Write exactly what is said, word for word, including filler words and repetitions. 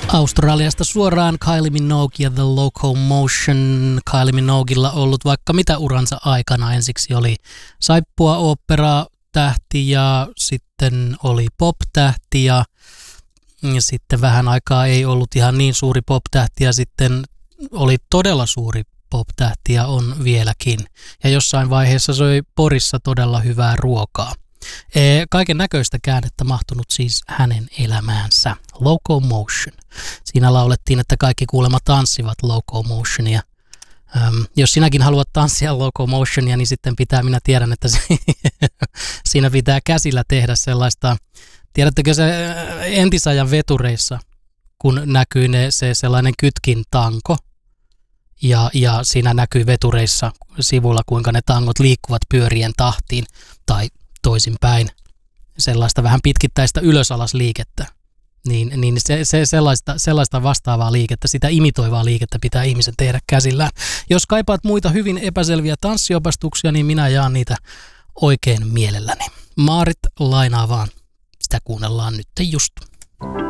Australiasta suoraan Kylie Minogue ja The Locomotion. Kylie Minoguella ollut vaikka mitä uransa aikana. Ensiksi oli saippua opera tähti ja sitten oli pop-tähti ja, ja sitten vähän aikaa ei ollut ihan niin suuri pop-tähti ja sitten oli todella suuri pop-tähti ja on vieläkin. Ja jossain vaiheessa söi Porissa todella hyvää ruokaa. Kaiken näköistä käännettä mahtunut siis hänen elämäänsä. Locomotion. Siinä laulettiin, että kaikki kuulemma tanssivat Locomotionia. Ähm, jos sinäkin haluat tanssia Locomotionia, niin sitten pitää, minä tiedän, että se, siinä pitää käsillä tehdä sellaista, tiedättekö se entisajan vetureissa, kun näkyy ne, se sellainen kytkin tanko, ja, ja siinä näkyy vetureissa sivulla, kuinka ne tangot liikkuvat pyörien tahtiin, tai toisinpäin, sellaista vähän pitkittäistä ylösalas liikettä, niin, niin se, se sellaista, sellaista vastaavaa liikettä, sitä imitoivaa liikettä pitää ihmisen tehdä käsillään. Jos kaipaat muita hyvin epäselviä tanssiopastuksia, niin minä jaan niitä oikein mielelläni. Maarit lainaa vaan, sitä kuunnellaan nyt just.